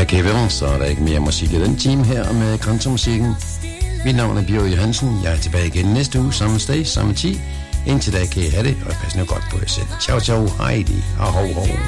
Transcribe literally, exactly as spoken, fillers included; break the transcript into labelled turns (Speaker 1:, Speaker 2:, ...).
Speaker 1: Tak kan I vel, så er der ikke mere musik i den time her med Grænsemusikken. Mit navn er Bjørn Johansen. Jeg er tilbage igen næste uge, samme sted, samme tid. Indtil da kan I have det, og pas nu godt på jer selv. Ciao, ciao, hej, og ho, ho.